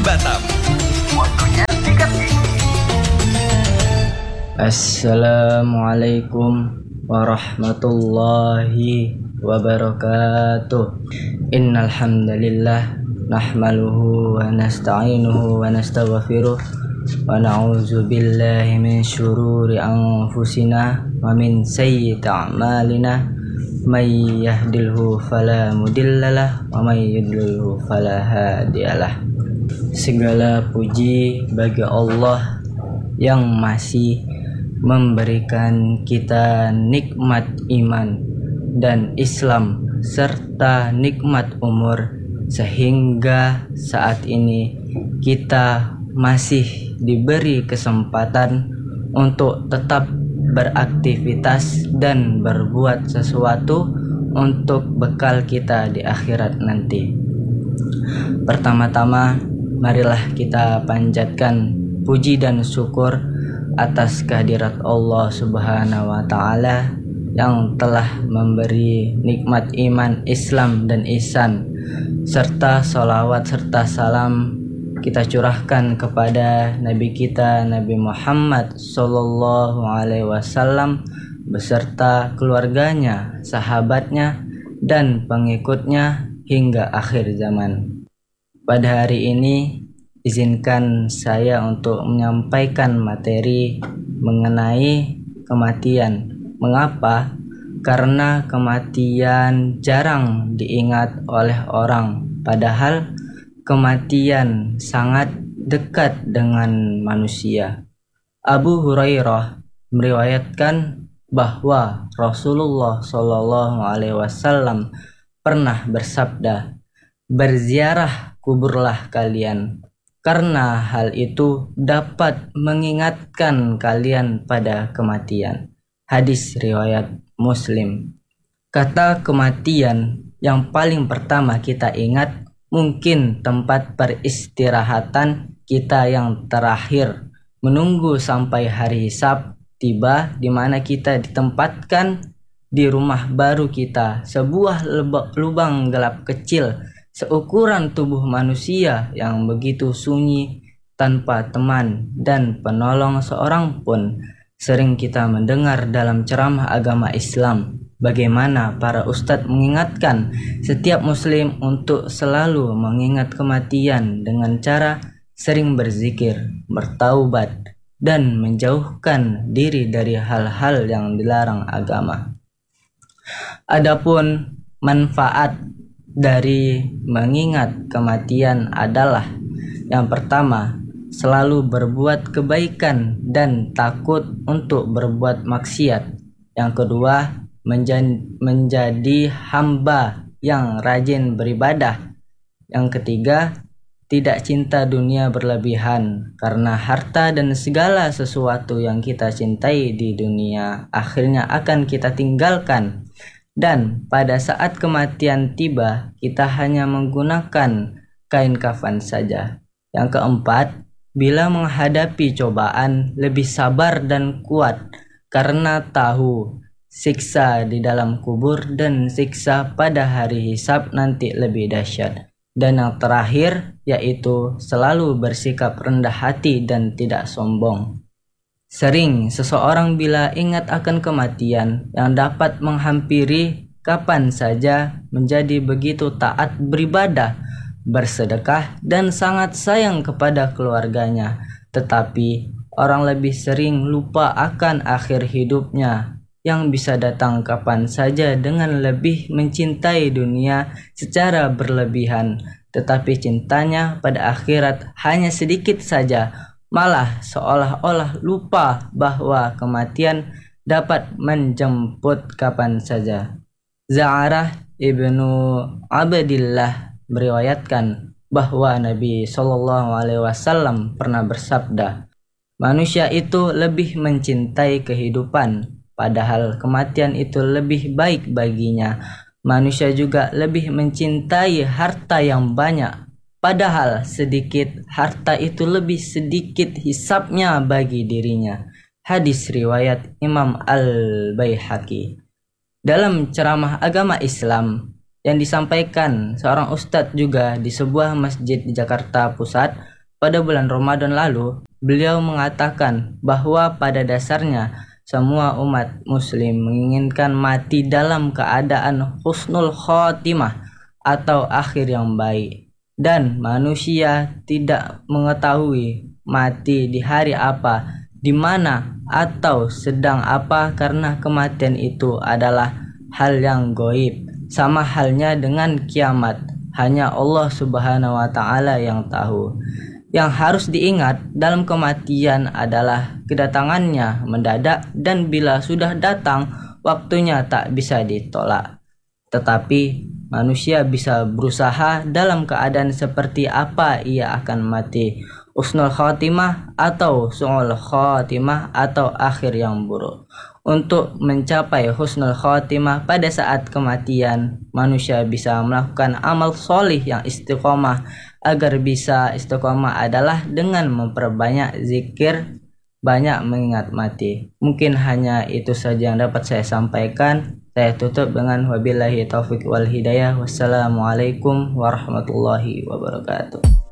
Batam. Waktunya sikat gigi. Assalamualaikum warahmatullahi wabarakatuh. Innal hamdalillah nahmaluhu wa nasta'inuhu wa nastaghfiruh wa na'udzu billahi min syururi anfusina wa min sayyiati a'malina. May yahdilhu fala mudhillalah wa may yudlilhu fala hadiyalah. Segala puji bagi Allah yang masih memberikan kita nikmat iman dan Islam serta nikmat umur, sehingga saat ini kita masih diberi kesempatan untuk tetap beraktivitas dan berbuat sesuatu untuk bekal kita di akhirat nanti. Pertama-tama, marilah kita panjatkan puji dan syukur atas kehadirat Allah Subhanahu wa Ta'ala yang telah memberi nikmat iman, Islam dan ihsan, serta salawat serta salam kita curahkan kepada Nabi kita Nabi Muhammad Sallallahu Alaihi Wasallam beserta keluarganya, sahabatnya dan pengikutnya hingga akhir zaman. Pada hari ini izinkan saya untuk menyampaikan materi mengenai kematian. Mengapa? Karena kematian jarang diingat oleh orang, padahal kematian sangat dekat dengan manusia. Abu Hurairah meriwayatkan bahwa Rasulullah Shallallahu Alaihi Wasallam pernah bersabda, "Berziarah kuburlah kalian, karena hal itu dapat mengingatkan kalian pada kematian." Hadis riwayat Muslim. Kata kematian yang paling pertama kita ingat mungkin tempat peristirahatan kita yang terakhir, menunggu sampai hari hisab tiba, di mana kita ditempatkan di rumah baru kita, sebuah lubang gelap kecil seukuran tubuh manusia yang begitu sunyi, tanpa teman dan penolong seorang pun. Sering kita mendengar dalam ceramah agama Islam bagaimana para ustadz mengingatkan setiap muslim untuk selalu mengingat kematian dengan cara sering berzikir, bertaubat, dan menjauhkan diri dari hal-hal yang dilarang agama. Adapun manfaat dari mengingat kematian adalah yang pertama, selalu berbuat kebaikan dan takut untuk berbuat maksiat. Yang kedua, menjadi hamba yang rajin beribadah. Yang ketiga, tidak cinta dunia berlebihan, karena harta dan segala sesuatu yang kita cintai di dunia akhirnya akan kita tinggalkan. Dan pada saat kematian tiba, kita hanya menggunakan kain kafan saja. Yang keempat, bila menghadapi cobaan lebih sabar dan kuat, karena tahu siksa di dalam kubur dan siksa pada hari hisab nanti lebih dahsyat. Dan yang terakhir yaitu selalu bersikap rendah hati dan tidak sombong. Sering seseorang bila ingat akan kematian yang dapat menghampiri kapan saja menjadi begitu taat beribadah, bersedekah dan sangat sayang kepada keluarganya. Tetapi orang lebih sering lupa akan akhir hidupnya yang bisa datang kapan saja dengan lebih mencintai dunia secara berlebihan, tetapi cintanya pada akhirat hanya sedikit saja, malah seolah-olah lupa bahwa kematian dapat menjemput kapan saja. Za'arah ibnu Abdillah meriwayatkan bahwa Nabi Shallallahu Alaihi Wasallam pernah bersabda, manusia itu lebih mencintai kehidupan, padahal kematian itu lebih baik baginya. Manusia juga lebih mencintai harta yang banyak, padahal sedikit harta itu lebih sedikit hisabnya bagi dirinya. Hadis riwayat Imam Al-Baihaqi. Dalam ceramah agama Islam yang disampaikan seorang ustadz juga di sebuah masjid di Jakarta Pusat, pada bulan Ramadan lalu, beliau mengatakan bahwa pada dasarnya semua umat muslim menginginkan mati dalam keadaan husnul khotimah atau akhir yang baik, dan manusia tidak mengetahui mati di hari apa, di mana, atau sedang apa, karena kematian itu adalah hal yang gaib. Sama halnya dengan kiamat, hanya Allah Subhanahu wa Ta'ala yang tahu. Yang harus diingat dalam kematian adalah kedatangannya mendadak, dan bila sudah datang, waktunya tak bisa ditolak. Tetapi manusia bisa berusaha dalam keadaan seperti apa ia akan mati, husnul khotimah atau su'ul khotimah atau akhir yang buruk. Untuk mencapai husnul khotimah pada saat kematian, manusia bisa melakukan amal solih yang istiqomah. Agar bisa istiqomah adalah dengan memperbanyak zikir, banyak mengingat mati. Mungkin hanya itu saja yang dapat saya sampaikan. Saya tutup dengan wabillahi taufiq wal hidayah. Wassalamualaikum warahmatullahi wabarakatuh.